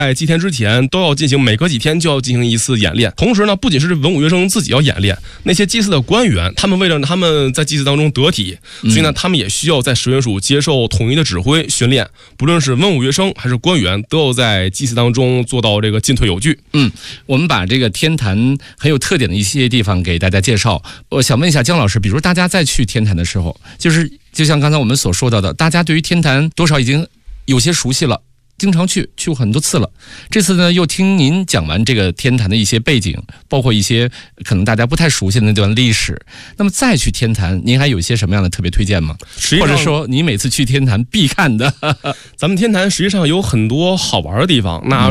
在祭天之前都要进行，每隔几天就要进行一次演练。同时呢，不仅是文武乐生自己要演练，那些祭祀的官员，他们为了他们在祭祀当中得体，所以呢，他们也需要在石元署接受统一的指挥训练。不论是文武乐生还是官员，都要在祭祀当中做到这个进退有据。 我们把这个天坛很有特点的一些地方给大家介绍。我想问一下姜老师，比如大家在去天坛的时候，就像刚才我们所说到的，大家对于天坛多少已经有些熟悉了。经常去过很多次了，这次呢又听您讲完这个天坛的一些背景，包括一些可能大家不太熟悉的那段历史。那么再去天坛，您还有一些什么样的特别推荐吗？或者说你每次去天坛必看的？ 咱们天坛实际上有很多好玩的地方。那